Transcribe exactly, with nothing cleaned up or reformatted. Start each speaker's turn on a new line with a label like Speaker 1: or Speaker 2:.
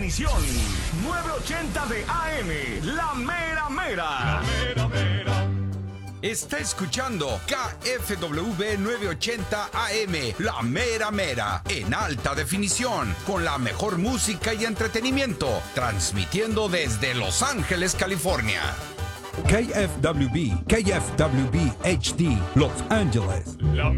Speaker 1: definición. novecientos ochenta de A M, la mera mera.
Speaker 2: La mera mera.
Speaker 3: Está escuchando K F W novecientos ochenta A M, la mera mera, en alta definición, con la mejor música y entretenimiento, transmitiendo desde Los Ángeles, California.
Speaker 4: K F W B, K F W B H D, Los Ángeles.
Speaker 2: La